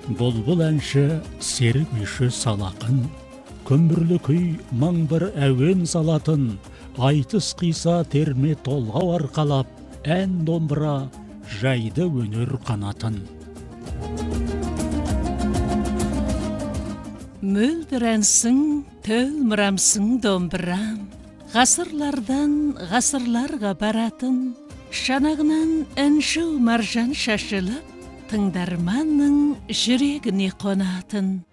Бұлбұл әнші серік үйші салақын, көмірлі күй маң бір әуен салатын, айтыс қиса терме толғау арқалап, ән домбыра жайды өнер қанатын. Мөлдір әнсің, төлмірамсың домбырам, ғасырлардан ғасырларға баратын, шанағынан әнші маржан шашылып, тыңдарманның жүрегіне қонатын.